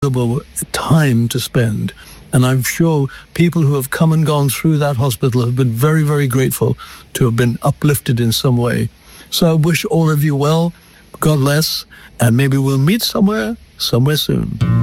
time to spend. And I'm sure people who have come and gone through that hospital have been very, very grateful to have been uplifted in some way. So I wish all of you well. God bless. And maybe we'll meet somewhere soon.